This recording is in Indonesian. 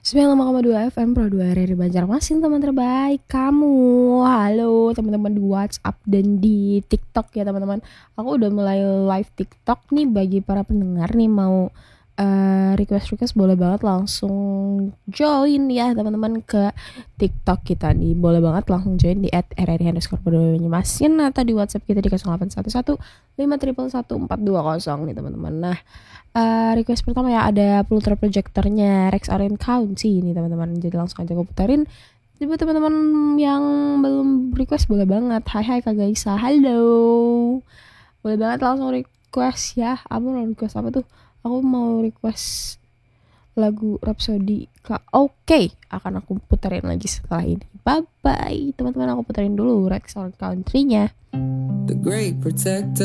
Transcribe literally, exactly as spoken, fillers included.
sembilan puluh lima koma dua F M Pro dua R R I Banjarmasin, teman terbaik kamu. Halo teman-teman di WhatsApp dan di TikTok ya teman-teman. Aku udah mulai live TikTok nih. Bagi para pendengar nih mau uh, request-request boleh banget langsung join ya teman-teman ke TikTok kita nih. Boleh banget langsung join di at r r i underscore Banjarmasin atau di WhatsApp kita di nol delapan satu satu lima satu satu empat dua nol nih teman-teman. Nah, Uh, request pertama ya ada Pluto projectornya Rex Orange County ini teman-teman. Jadi langsung aja aku puterin. Tiba teman-teman yang belum request boleh banget. Hai hai Kak Gaisa, halo. Boleh banget langsung request ya. Aku mau request apa tuh? Aku mau request lagu Rhapsody Kak. Oke, okay. Akan aku puterin lagi setelah ini. Bye bye teman-teman, aku puterin dulu Rex Orange Country-nya. The Great Protector.